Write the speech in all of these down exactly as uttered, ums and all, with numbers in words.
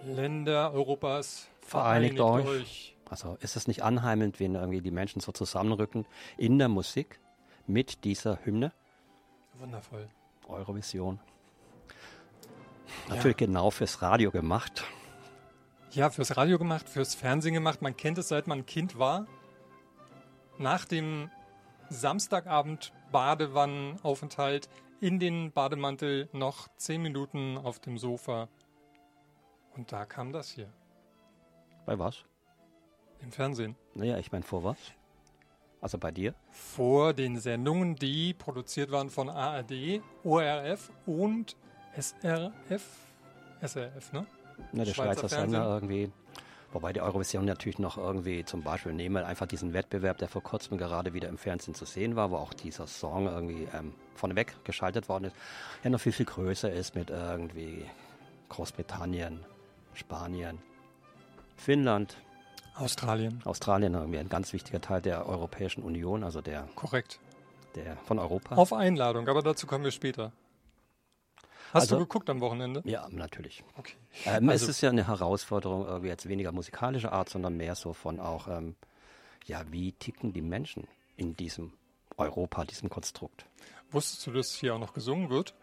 Länder Europas, Vereinigt, vereinigt euch. euch. Also ist es nicht anheimend, wenn irgendwie die Menschen so zusammenrücken in der Musik mit dieser Hymne? Wundervoll. Eurovision. Natürlich genau fürs Radio gemacht. Ja, fürs Radio gemacht, fürs Fernsehen gemacht. Man kennt es, seit man ein Kind war. Nach dem Samstagabend Badewannenaufenthalt in den Bademantel noch zehn Minuten auf dem Sofa. Und da kam das hier. Bei was? Im Fernsehen. Naja, ich meine, vor was? Also bei dir? Vor den Sendungen, die produziert waren von A R D, O R F und S R F. S R F, ne? Ne, der Schweizer Schweizer Sender irgendwie. Wobei die Eurovision natürlich noch irgendwie zum Beispiel nehmen wir einfach diesen Wettbewerb, der vor kurzem gerade wieder im Fernsehen zu sehen war, wo auch dieser Song irgendwie ähm, vorneweg geschaltet worden ist, ja noch viel, viel größer ist mit irgendwie Großbritannien, Spanien, Finnland, Australien. Australien irgendwie ein ganz wichtiger Teil der Europäischen Union, also der, Korrekt. der von Europa. Auf Einladung, aber dazu kommen wir später. Hast Also- du geguckt am Wochenende? Ja, natürlich. Okay. Ähm, Also- es ist ja eine Herausforderung, irgendwie jetzt weniger musikalischer Art, sondern mehr so von auch, ähm, ja, wie ticken die Menschen in diesem Europa, diesem Konstrukt. Wusstest du, dass hier auch noch gesungen wird?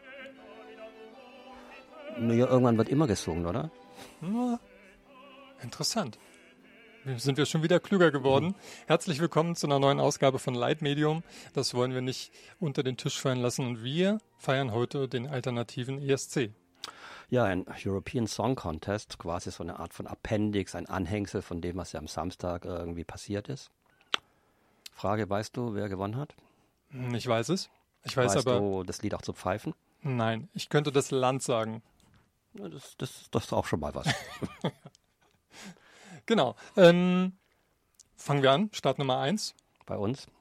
Naja, irgendwann wird immer gesungen, oder? Na, interessant. Sind wir schon wieder klüger geworden. Mhm. Herzlich willkommen zu einer neuen Ausgabe von Light Medium. Das wollen wir nicht unter den Tisch fallen lassen. Und wir feiern heute den alternativen E S C. Ja, ein European Song Contest, quasi so eine Art von Appendix, ein Anhängsel von dem, was ja am Samstag irgendwie passiert ist. Frage, weißt du, wer gewonnen hat? Ich weiß es. Ich weiß weißt aber... du das Lied auch zu pfeifen? Nein, ich könnte das Land sagen. Ja, das, das, das ist auch schon mal was. Genau. Ähm, fangen wir an. Start Nummer eins. Bei uns.